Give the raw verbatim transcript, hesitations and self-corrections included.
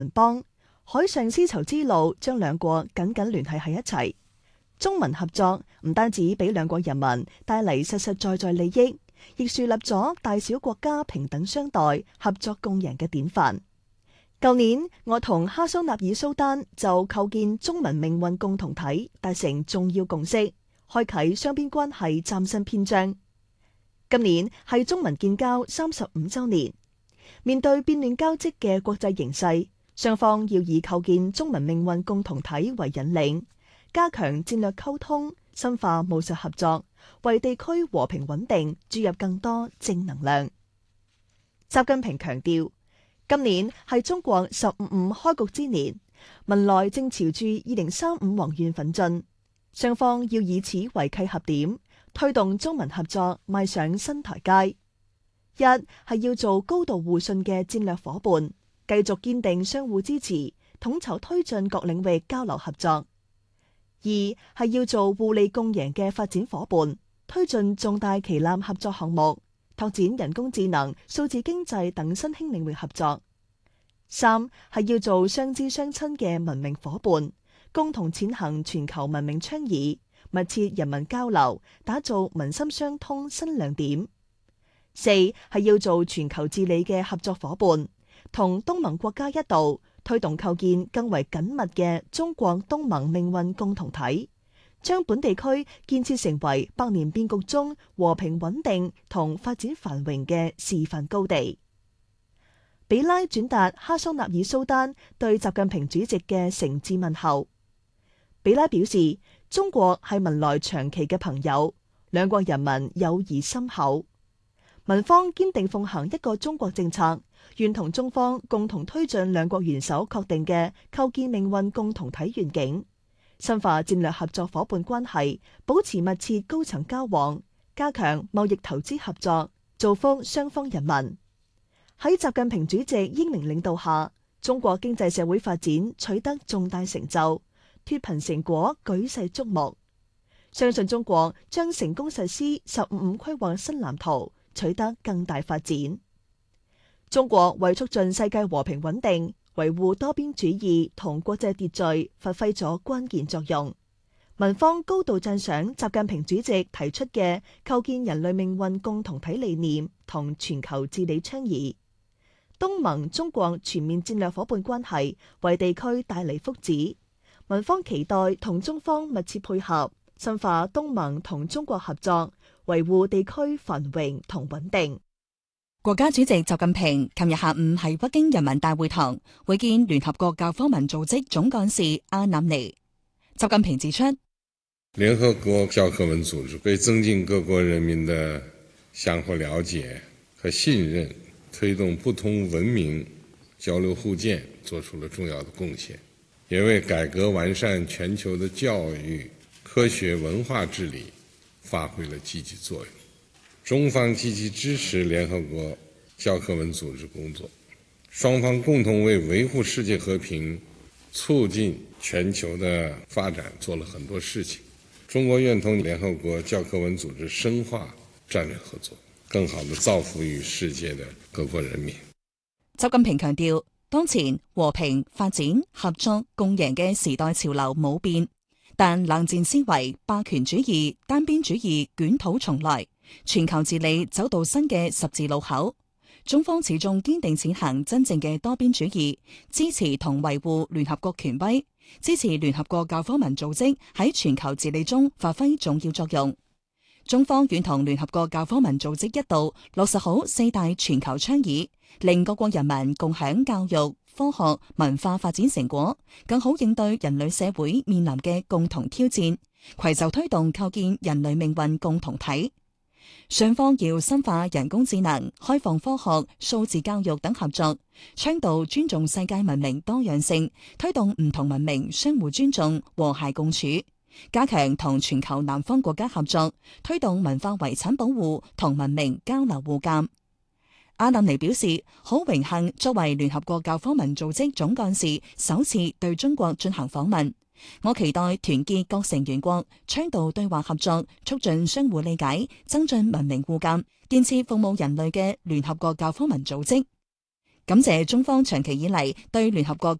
邦，海上絲綢之路將兩國緊緊聯繫喺一齊。中民合作唔單止俾兩國人民帶嚟實實在在利益，亦樹立咗大小國家平等相待、合作共贏嘅典範。舊年，我同哈桑納爾蘇丹就構建中民命運共同體達成重要共識，開啟雙邊關係嶄新篇章。今年係中民建交三十五週年，面對變亂交織嘅國際形勢，雙方要以構建中民命運共同體為引領，加強戰略溝通，深化務實合作，為地區和平穩定注入更多正能量。習近平強調，今年係中國十五五開局之年，文萊正朝住二零三五宏願奮進，雙方要以此為契合點，推動中民合作邁上新台階。一係要做高度互信嘅戰略夥伴，繼續堅定相互支持，統籌推進各領域交流合作。二係要做互利共贏嘅發展夥伴，推進重大旗艦合作項目，拓展人工智能、數字經濟等新興領域合作。三係要做相知相親嘅文明夥伴，共同踐行全球文明倡議，密切人民交流，打造民心相通新亮點。四係要做全球治理嘅合作夥伴，同東盟國家一道推動構建更為緊密嘅中國東盟命運共同體，將本地區建設成為百年變局中和平穩定同發展繁榮嘅示範高地。比拉轉達哈桑納爾蘇丹對習近平主席嘅誠摯問候。比拉表示，中國係文萊長期嘅朋友，兩國人民友誼深厚。文方堅定奉行一個中國政策，願同中方共同推進兩國元首確定嘅構建命運共同體願景，深化戰略合作夥伴關係，保持密切高層交往，加強貿易投資合作，造福雙方人民。喺習近平主席英明領導下，中國經濟社會發展取得重大成就，脫貧成果舉世矚目。相信中國將成功實施十五五規劃新藍圖，取得更大發展。中國為促進世界和平穩定、維護多邊主義同國際秩序發揮咗關鍵作用。文方高度讚賞習近平主席提出嘅構建人類命運共同體理念同全球治理倡議。東盟中國全面戰略夥伴關係為地區帶嚟福祉，文方期待同中方密切配合，深化東盟同中國合作，維護地區繁榮同穩定。 國家主席習近平琴日下午喺北京人民大會堂會見聯合國教科文組織總幹事阿南尼。習近平指出， 聯合國教科文組織為增進各國人民的相互了解和信任，推動不同文明交流互鑑做出了重要的貢獻，也為改革完善全球的教育、科學、文化治理發揮了積極作用。中方積極支持聯合國教科文組織工作，雙方共同為維護世界和平、促進全球的發展做了很多事情。中國願同聯合國教科文組織深化戰略合作，更好地造福於世界的各國人民。 習近平強調，當前和平、發展、合作、共贏嘅時代潮流冇變，但冷戰思維、霸權主義、單邊主義捲土重來，全球治理走到新嘅十字路口。中方始終堅定踐行真正嘅多邊主義，支持同維護聯合國權威，支持聯合國教科文組織喺全球治理中發揮重要作用。中方願同聯合國教科文組織一道落實好四大全球倡議，令各國人民共享教育、科學、文化發展成果，更好應對人類社會面臨嘅共同挑戰，攜手推動構建人類命運共同體。雙方要深化人工智能、開放科學、數字教育等合作，倡導尊重世界文明多樣性，推動唔同文明相互尊重、和諧共處，加強同全球南方國家合作，推動文化遺產保護同文明交流互鑑。阿南尼表示，好榮幸作為聯合國教科文組織總幹事，首次對中國進行訪問。我期待團結各成員國，倡導對話合作，促進相互理解，增進文明互鑑，建設服務人類嘅聯合國教科文組織。 感謝中方長期以嚟對聯合國